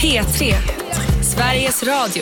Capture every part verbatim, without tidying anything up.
P tre, Sveriges Radio.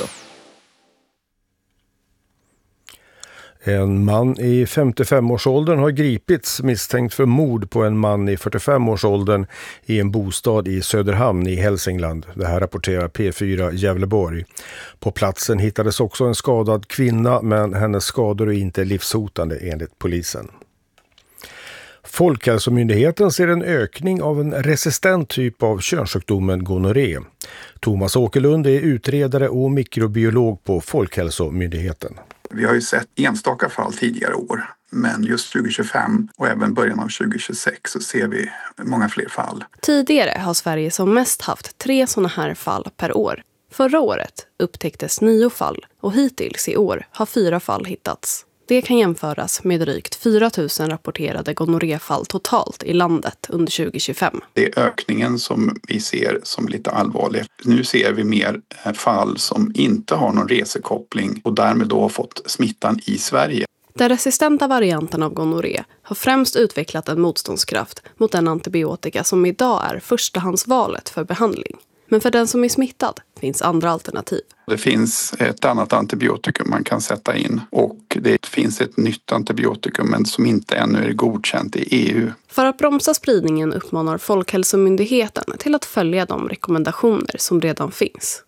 En man i femtiofem-årsåldern har gripits misstänkt för mord på en man i fyrtiofem-årsåldern i en bostad i Söderhamn i Hälsingland. Det här rapporterar P fyra Gävleborg. På platsen hittades också en skadad kvinna, men hennes skador är inte livshotande enligt polisen. Folkhälsomyndigheten ser en ökning av en resistent typ av könssjukdomen gonorré. Thomas Åkerlund är utredare och mikrobiolog på Folkhälsomyndigheten. Vi har ju sett enstaka fall tidigare år, men just tjugo tjugofem och även början av tjugo tjugosex så ser vi många fler fall. Tidigare har Sverige som mest haft tre sådana här fall per år. Förra året upptäcktes nio fall och hittills i år har fyra fall hittats. Det kan jämföras med drygt fyra tusen rapporterade gonorréfall totalt i landet under tjugo tjugofem. Det är ökningen som vi ser som lite allvarlig. Nu ser vi mer fall som inte har någon resekoppling och därmed då har fått smittan i Sverige. Den resistenta varianten av gonorré har främst utvecklat en motståndskraft mot den antibiotika som idag är förstahandsvalet för behandling. Men för den som är smittad finns andra alternativ. Det finns ett annat antibiotikum man kan sätta in och det finns ett nytt antibiotikum men som inte ännu är godkänt i E U. För att bromsa spridningen uppmanar Folkhälsomyndigheten till att följa de rekommendationer som redan finns.